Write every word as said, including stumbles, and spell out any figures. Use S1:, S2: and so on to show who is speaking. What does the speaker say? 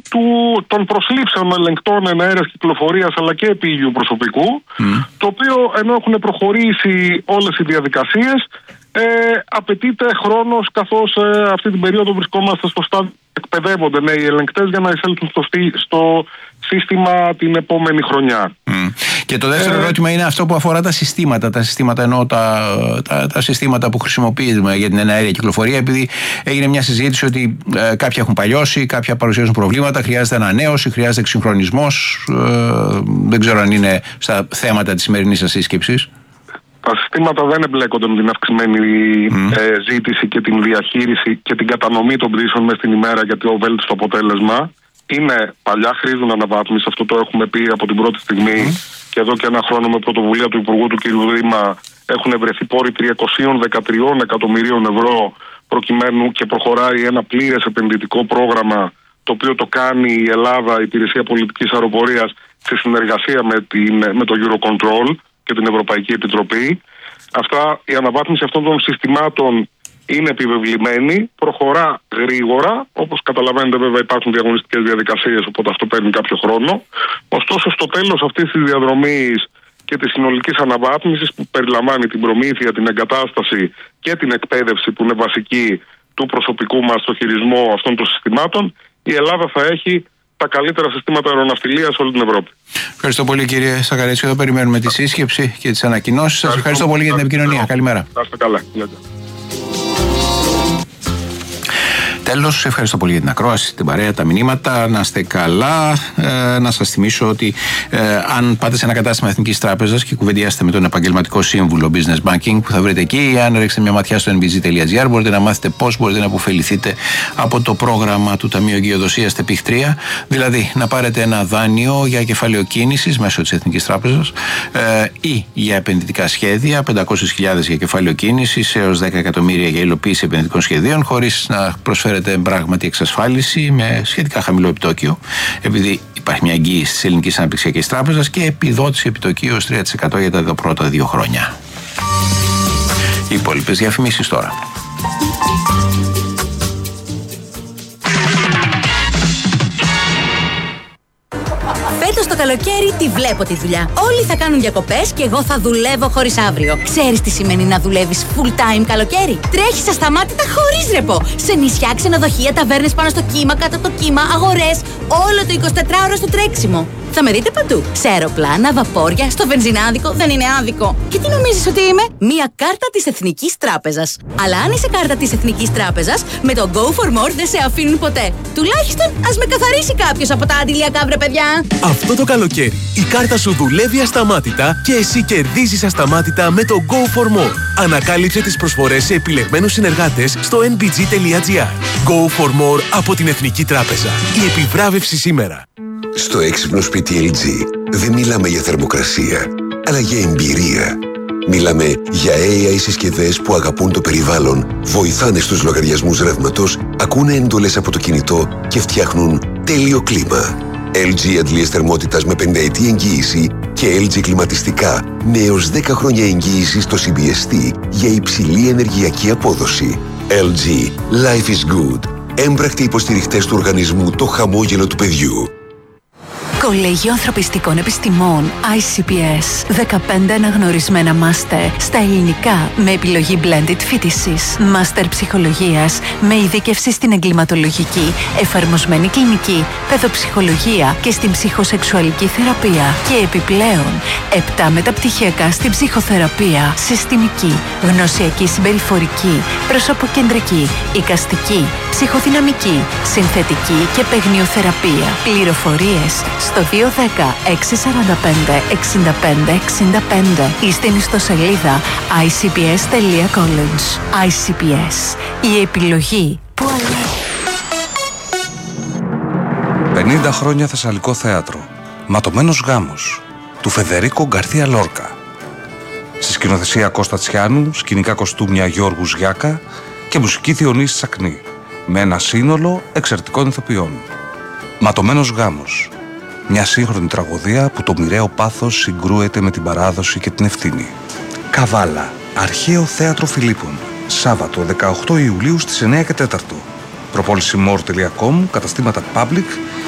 S1: του, των προσλήψεων ελεγκτών εναέρειας κυκλοφορίας αλλά και επίγειου προσωπικού, mm. το οποίο ενώ έχουν προχωρήσει όλες οι διαδικασίες, ε, απαιτείται χρόνος, καθώς ε, αυτή την περίοδο βρισκόμαστε στο στάδιο εκπαιδεύονται νέοι ελεγκτές για να εισέλθουν στο, στο σύστημα την επόμενη χρονιά. Mm.
S2: Και το δεύτερο ε, ερώτημα είναι αυτό που αφορά τα συστήματα. Τα συστήματα εννοώ τα, τα, τα συστήματα που χρησιμοποιούμε για την εναέρια κυκλοφορία, επειδή έγινε μια συζήτηση ότι ε, κάποια έχουν παλιώσει, κάποια παρουσιάζουν προβλήματα, χρειάζεται ανανέωση, χρειάζεται εξυγχρονισμός. Ε, δεν ξέρω αν είναι στα θέματα της σημερινής σας σύσκεψης.
S1: Τα συστήματα δεν εμπλέκονται με την αυξημένη mm. ε, ζήτηση και την διαχείριση και την κατανομή των πτήσεων μες την ημέρα για το βέλτιστο αποτέλεσμα. Είναι παλιά, χρήζουν αναβάθμιση, αυτό το έχουμε πει από την πρώτη στιγμή mm. και εδώ και ένα χρόνο με πρωτοβουλία του Υπουργού του κ. Δήμα έχουν βρεθεί πόροι τριακόσια δεκατρία εκατομμυρίων ευρώ προκειμένου και προχωράει ένα πλήρες επενδυτικό πρόγραμμα, το οποίο το κάνει η Ελλάδα, η Υπηρεσία Πολιτικής Αεροπορίας, σε συνεργασία με, την, με το Eurocontrol και την Ευρωπαϊκή Επιτροπή. Αυτά, η αναβάθμιση αυτών των συστημάτων είναι επιβεβλημένη, προχωρά γρήγορα. Όπως καταλαβαίνετε, βέβαια, υπάρχουν διαγωνιστικές διαδικασίες, οπότε αυτό παίρνει κάποιο χρόνο. Ωστόσο, στο τέλος αυτής της διαδρομής και της συνολικής αναβάθμισης, που περιλαμβάνει την προμήθεια, την εγκατάσταση και την εκπαίδευση, που είναι βασική του προσωπικού μας στο χειρισμό αυτών των συστημάτων, η Ελλάδα θα έχει τα καλύτερα συστήματα αεροναυτιλίας σε όλη την Ευρώπη.
S2: Ευχαριστώ πολύ, κύριε Σακαρίτσιο. Εδώ περιμένουμε τη σύσκεψη και τις ανακοινώσεις. Σας ευχαριστώ πολύ για την επικοινωνία. Καλημέρα.
S1: Να είστε καλά.
S2: Τέλος, ευχαριστώ πολύ για την ακρόαση, την παρέα, τα μηνύματα. Να είστε καλά. Ε, να σας θυμίσω ότι ε, αν πάτε σε ένα κατάστημα Εθνικής Τράπεζας και κουβεντιάσετε με τον επαγγελματικό σύμβουλο Business Banking που θα βρείτε εκεί, αν ρίξετε μια ματιά στο εν μπι τζι τελεία τζι άρ, μπορείτε να μάθετε πώς μπορείτε να αποφεληθείτε από το πρόγραμμα του Ταμείου Εγκυοδοσίας ΤΕΠΙΧ τρία. Δηλαδή, να πάρετε ένα δάνειο για κεφάλαιο κίνησης μέσω της Εθνικής Τράπεζας ε, ή για επενδυτικά σχέδια, πεντακόσιες χιλιάδες για κεφάλαιο κίνησης έως δέκα εκατομμύρια για υλοποίηση επενδυτικών σχεδίων, χωρίς να προσφέρετε πράγματι εξασφάλιση με σχετικά χαμηλό επιτόκιο, επειδή υπάρχει μια εγγύηση της Ελληνικής Αναπτυξιακής Τράπεζας και επιδότηση επιτοκίου ως τρία τοις εκατό για τα πρώτα δύο χρόνια. Οι υπόλοιπες διαφημίσεις τώρα.
S3: Φέτος το καλοκαίρι τη βλέπω τη δουλειά. Όλοι θα κάνουν διακοπές και εγώ θα δουλεύω χωρίς αύριο. Ξέρεις τι σημαίνει να δουλεύεις full time καλοκαίρι? Τρέχεις ασταμάτητα χωρίς ρεπό. Σε νησιά, ξενοδοχεία, ταβέρνες πάνω στο κύμα, κάτω από το κύμα, αγορές. Όλο το εικοσιτετράωρο στο τρέξιμο. Θα με δείτε παντού. Σε αεροπλάνα, βαπόρια, στο βενζινάδικο, δεν είναι άδικο. Και τι νομίζεις ότι είμαι? Μία κάρτα της Εθνικής Τράπεζας. Αλλά αν είσαι κάρτα της Εθνικής Τράπεζας, με το Go for More δεν σε αφήνουν ποτέ. Τουλάχιστον ας με καθαρίσει κάποιος από τα αντιλιακά, βρε παιδιά.
S4: Αυτό το καλοκαίρι η κάρτα σου δουλεύει ασταμάτητα και εσύ κερδίζεις ασταμάτητα με το Go for More. Ανακάλυψε τις προσφορές σε επιλεγμένους συνεργάτες στο εν μπι τζι τελεία τζι άρ. Go for More από την Εθνική Τράπεζα. Η επιβράβευση σήμερα.
S5: Στο έξυπνο σπίτι ελ τζι δεν μιλάμε για θερμοκρασία, αλλά για εμπειρία. Μιλάμε για έι άι συσκευές που αγαπούν το περιβάλλον, βοηθάνε στους λογαριασμούς ρεύματος, ακούνε εντολές από το κινητό και φτιάχνουν τέλειο κλίμα. ελ τζι αντλίες θερμότητας με πενταετή εγγύηση και ελ τζι κλιματιστικά με έως δέκα χρόνια εγγύηση στο σι μπι ες τι για υψηλή ενεργειακή απόδοση. ελ τζι. Life is good. Έμπρακτοι υποστηριχτές του οργανισμού Το Χαμόγελο του Παιδιού.
S6: Κολέγιο Ανθρωπιστικών Επιστημών άι σι πι ες. δεκαπέντε αναγνωρισμένα μάστερ στα ελληνικά με επιλογή blended φοιτησης. Μάστερ ψυχολογίας με ειδίκευση στην εγκληματολογική, εφαρμοσμένη κλινική, παιδοψυχολογία και στην ψυχοσεξουαλική θεραπεία. Και επιπλέον, επτά μεταπτυχιακά στην ψυχοθεραπεία, συστημική, γνωσιακή συμπεριφορική, προσωποκεντρική, εικαστική, ψυχοδυναμική, συνθετική και παιγνιοθεραπεία. Πληροφορίες στο δύο ένα μηδέν έξι τέσσερα πέντε έξι πέντε έξι πέντε ή στην ιστοσελίδα άι σι πι ες τελεία college. άι σι πι ες. Η επιλογή που αλλάζει.
S7: πενήντα χρόνια Θεσσαλικό θέατρο. Ματωμένος γάμος του Φεδερίκο Γκαρθία Λόρκα. Στη σκηνοθεσία Κώστα Τσιάνου, σκηνικά κοστούμια Γιώργου Γιάκα και μουσική Διονύση Σακνή. Με ένα σύνολο εξαιρετικών ηθοποιών. Ματωμένος γάμος. Μια σύγχρονη τραγωδία που το μοιραίο πάθος συγκρούεται με την παράδοση και την ευθύνη. Καβάλα. Αρχαίο Θέατρο Φιλίππων. Σάββατο δεκαοκτώ Ιουλίου στις εννιά και τέσσερα. Προπόληση more τελεία com, καταστήματα Public